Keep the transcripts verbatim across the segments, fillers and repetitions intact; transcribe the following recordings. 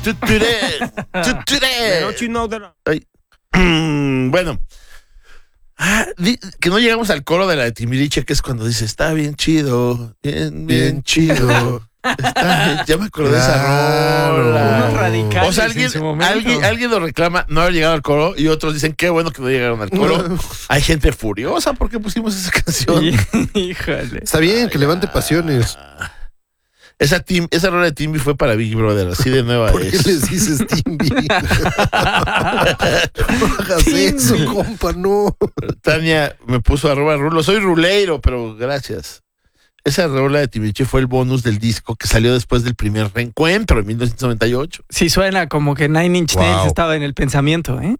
Don't you know that? Ay. Bueno. Ah, di, que no llegamos al coro de la de Timbiriche, que es cuando dice, está bien chido, bien, bien chido. Está bien, ya me acordé de esa rola. Unos radicales O sea, alguien, en su momento. alguien, alguien lo reclama no haber llegado al coro y otros dicen, qué bueno que no llegaron al coro. Hay gente furiosa porque pusimos esa canción. Híjole. Está bien, que levante pasiones. Esa, team, esa rola de Timby fue para Big Brother, así de nueva ¿Por qué es. les dices Timby? No hagas eso, compa, no. Tania me puso arroba rulo. Soy ruleiro, pero gracias. Esa rola de Timbiriche fue el bonus del disco que salió después del primer reencuentro en mil novecientos noventa y ocho. Sí, suena como que Nine Inch Wow. Nails estaba en el pensamiento, ¿eh?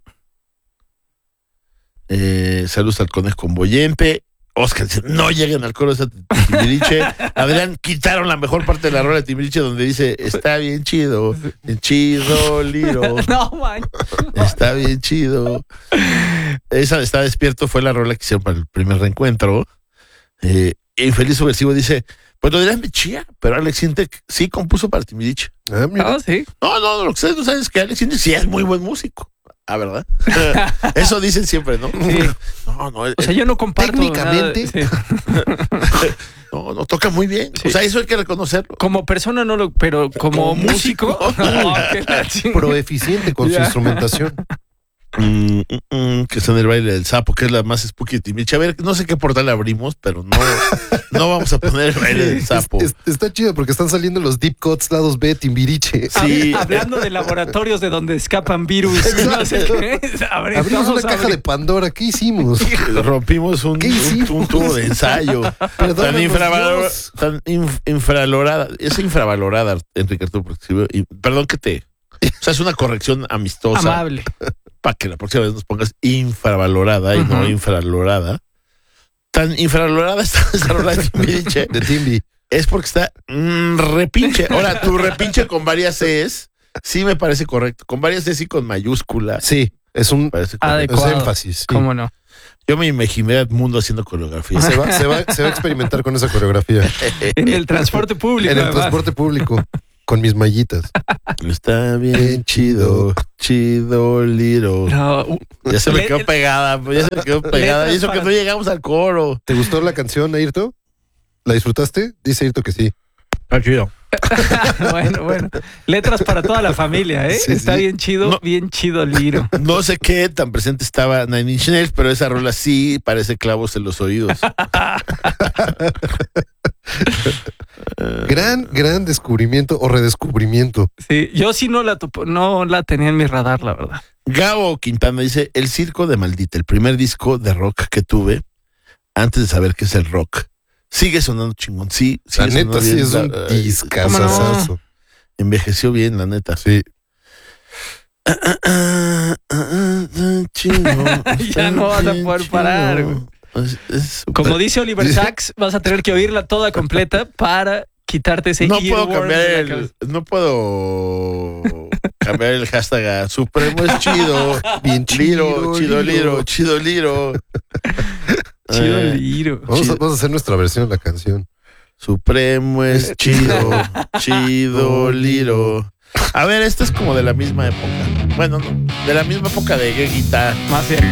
Eh, saludos al conejo con Boyempe. Oscar dice, no lleguen al coro de esa Timbiriche. Adrián, quitaron la mejor parte de la rola de Timbiriche donde dice, está bien chido, bien chido, Liro. No, man. Está bien chido. Esa de Está Despierto fue la rola que hicieron para el primer reencuentro. Eh, Infeliz Subversivo dice, pues lo dirán me chía, pero Alex Sintek sí compuso para Timbiriche. Ah, mira. Oh, sí. No, no, lo que ustedes no saben es que Alex Sintek sí es muy buen músico. Ah, ¿verdad? Eso dicen siempre, ¿no? Sí. No, no. O sea, yo no comparto Técnicamente. nada de- sí. No, no toca muy bien. Sí. O sea, eso hay que reconocerlo. Como persona no lo, pero como, Como músico, músico. no, que la chingada. Proeficiente con su Ya. instrumentación. Mm, mm, mm, que está en el baile del sapo, que es la más spooky de Timbiriche. A ver, no sé qué portal abrimos, pero no, no vamos a poner el baile del sapo. Es- es- está chido porque están saliendo los deep cuts lados B de Timbiriche. Sí. Hab- Hablando de laboratorios de donde escapan virus. No sé qué. Abre- Abrimos una vamos a caja abrir. de Pandora. ¿Qué himos? Rompimos un, ¿Qué un, hicimos? un tubo de ensayo. tan, Perdónanos, infravalor- Dios. tan inf- infravalorada. Es infravalorada, Enrique Arturo, porque escribió- y- perdón que te. O sea, es una corrección amistosa. Amable. Para que la próxima vez nos pongas infravalorada y Ujú. no infravalorada. Tan infravalorada está esa rola de Timbiriche. De Timby. Es porque está mm, repinche. Ahora, tu repinche con varias Cs, sí me parece correcto. Con varias Cs y con mayúsculas. Sí, es un Parece es correcto. Adecuado. énfasis. sí. ¿Cómo no? Yo me imaginé a Edmundo haciendo coreografía. Se va, se, va, se va a experimentar con esa coreografía. En el transporte público. En el además. transporte público. Con mis mallitas. Está bien chido, chido, liro. No, uh, Ya se me Le- quedó pegada, ya se me quedó pegada. Y eso que para- no llegamos al coro. ¿Te gustó la canción, Ayrto? ¿La disfrutaste? Dice Ayrto que sí. Está chido. bueno, bueno. Letras para toda la familia, ¿eh? Sí, Está sí. bien chido, No. bien chido Liro. No sé qué tan presente estaba Nine Inch Nails, pero esa rola sí parece clavos en los oídos. Gran, gran descubrimiento o redescubrimiento. Sí, yo sí no la topo- no la tenía en mi radar, la verdad. Gabo Quintana dice, El Circo de Maldita, el primer disco de rock que tuve antes de saber qué es el rock. Sigue sonando chingón, sí. La sigue neta sonando sí bien, es un la- discazazazo. Envejeció bien, la neta. Sí. Chino, Ya no vas a poder parar, güey. Es- es súper- Como dice Oliver Sacks, vas a tener que oírla toda completa para quitarte ese no puedo earworm cambiar de la el, cabeza. no puedo cambiar el hashtag a Supremo es chido, Bien Liro, chido, chido Liro. Liro, chido Liro. Chido Eh, Liro. Vamos a, Chido. vamos a hacer nuestra versión de la canción. Supremo es chido, chido Liro. A ver, esta es como de la misma época. Bueno, no, de la misma época de Guitar. Más bien.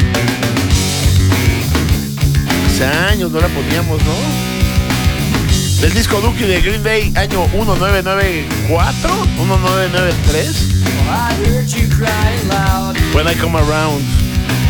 Hace años no la poníamos, ¿no? Del disco Dookie de Green Day, año diecinueve noventa y cuatro, diecinueve noventa y tres. When I Come Around.